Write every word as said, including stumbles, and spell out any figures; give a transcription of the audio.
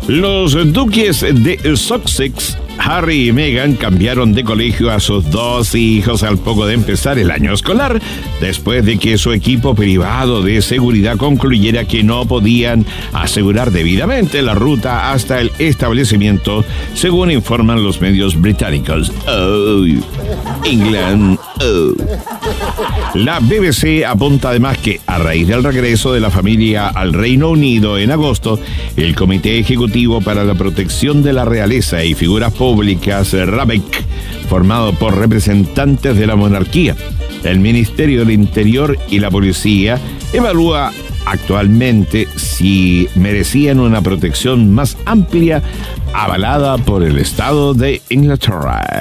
Los duques de Sussex, Harry y Meghan, cambiaron de colegio a sus dos hijos al poco de empezar el año escolar, después de que su equipo privado de seguridad concluyera que no podían asegurar debidamente la ruta hasta el establecimiento, según informan los medios británicos. Oh, England. Oh. La B B C apunta además que, a raíz del regreso de la familia al Reino Unido en agosto, el Comité Ejecutivo para la Protección de la Realeza y Figuras Públicas, RABEC, formado por representantes de la monarquía, el Ministerio del Interior y la Policía, evalúa actualmente si merecían una protección más amplia avalada por el Estado de Inglaterra.